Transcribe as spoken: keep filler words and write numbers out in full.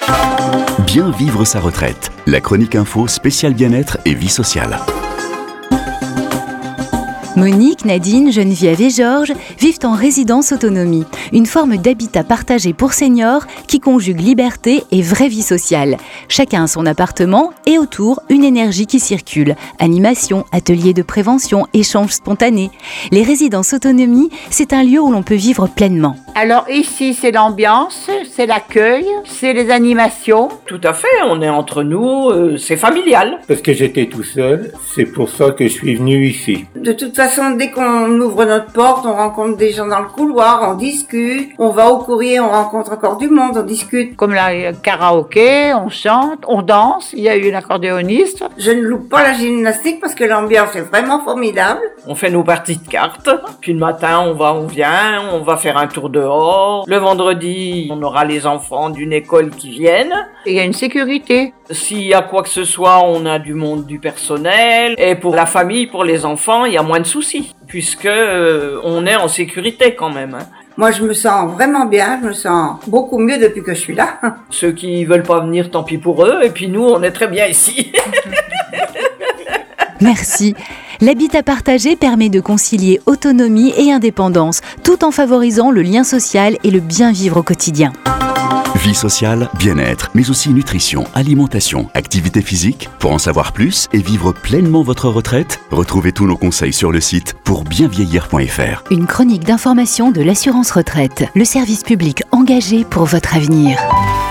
Bien vivre sa retraite. La chronique info spéciale bien-être et vie sociale. Monique, Nadine, Geneviève et Georges vivent en résidence autonomie, une forme d'habitat partagé pour seniors qui conjugue liberté et vraie vie sociale. Chacun a son appartement et autour une énergie qui circule. Animation, ateliers de prévention, échanges spontanés. Les résidences autonomie, c'est un lieu où l'on peut vivre pleinement. Alors ici, c'est l'ambiance, c'est l'accueil, c'est les animations. Tout à fait, on est entre nous, euh, c'est familial. Parce que j'étais tout seul, c'est pour ça que je suis venu ici. De toute façon, dès qu'on ouvre notre porte, on rencontre des gens dans le couloir, on discute, on va au courrier, on rencontre encore du monde, on discute. Comme la karaoké, on chante, on danse, il y a eu une accordéoniste. Je ne loupe pas la gymnastique parce que l'ambiance est vraiment formidable. On fait nos parties de cartes, puis le matin on va, on vient, on va faire un tour dehors. Le vendredi, on aura les enfants d'une école qui viennent. Et il y a une sécurité. S'il y a quoi que ce soit, on a du monde du personnel. Et pour la famille, pour les enfants, il y a moins de soucis, puisque euh, on est en sécurité quand même. Hein. Moi, je me sens vraiment bien, je me sens beaucoup mieux depuis que je suis là. Ceux qui veulent pas venir, tant pis pour eux. Et puis nous, on est très bien ici. Merci. L'habitat partagé permet de concilier autonomie et indépendance, tout en favorisant le lien social et le bien vivre au quotidien. Vie sociale, bien-être, mais aussi nutrition, alimentation, activité physique. Pour en savoir plus et vivre pleinement votre retraite, retrouvez tous nos conseils sur le site pour bien vieillir point f r. Une chronique d'information de l'assurance retraite, le service public engagé pour votre avenir.